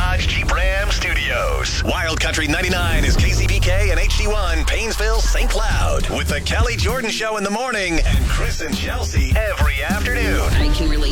Dodge Jeep Ram Studios. Wild Country 99 is KCBK and HD1 Painesville, St. Cloud. With the Kelly Jordan Show in the morning and Chris and Chelsea every afternoon. I can relate